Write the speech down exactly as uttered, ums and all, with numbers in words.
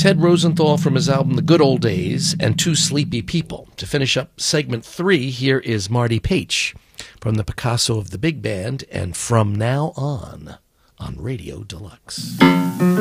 Ted Rosenthal from his album The Good Old Days and Two Sleepy People. To finish up segment three, here is Marty Paich from the Picasso of the Big Band and From Now On on Radio Deluxe.